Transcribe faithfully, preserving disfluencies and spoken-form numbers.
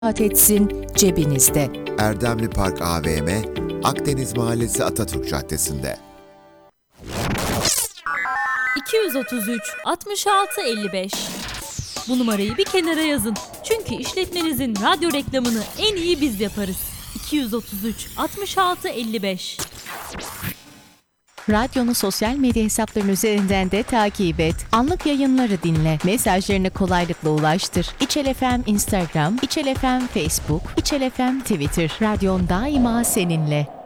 rahat etsin cebinizde. Erdemli Park A V M, Akdeniz Mahallesi Atatürk Caddesi'nde. iki yüz otuz üç altmış altı elli beş. Bu numarayı bir kenara yazın. Çünkü işletmenizin radyo reklamını en iyi biz yaparız. iki yüz otuz üç altmış altı elli beş. Radyonu sosyal medya hesaplarının üzerinden de takip et. Anlık yayınları dinle. Mesajlarını kolaylıkla ulaştır. İçel F M Instagram, İçel F M Facebook, İçel F M Twitter. Radyon daima seninle.